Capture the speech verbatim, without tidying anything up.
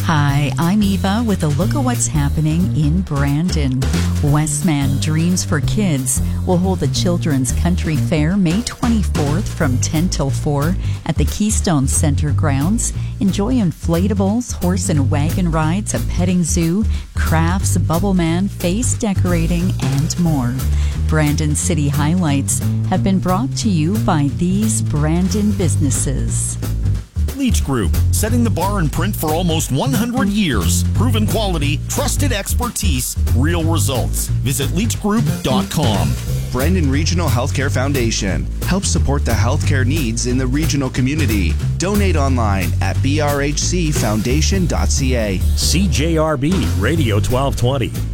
Hi, I'm Eva with a look at what's happening in Brandon. Westman Dreams for Kids will hold the Children's Country Fair May twenty-fourth from ten till four at the Keystone Center grounds. Enjoy inflatables, horse and wagon rides, a petting zoo, crafts, bubble man, face decorating, and more. Brandon City highlights have been brought to you by these Brandon businesses. Leach Group, setting the bar in print for almost one hundred years. Proven quality, trusted expertise, real results. Visit leach group dot com. Brandon Regional Healthcare Foundation helps support the healthcare needs in the regional community. Donate online at b r h c foundation dot c a. C J R B Radio twelve twenty.